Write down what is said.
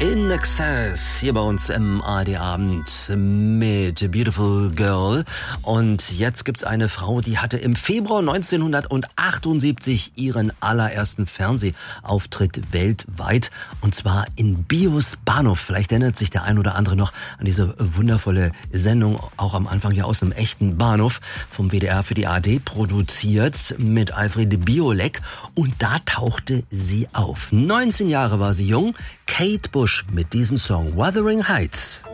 In Excess hier bei uns im ARD-Abend mit Beautiful Girl. Und jetzt gibt's eine Frau, die hatte im Februar 1978 ihren allerersten Fernsehauftritt weltweit. Und zwar in Bios Bahnhof. Vielleicht erinnert sich der ein oder andere noch an diese wundervolle Sendung, auch am Anfang ja aus einem echten Bahnhof, vom WDR für die ARD produziert, mit Alfred Biolek. Und da tauchte sie auf. 19 Jahre war sie jung. Kate Bush mit diesem Song Wuthering Heights.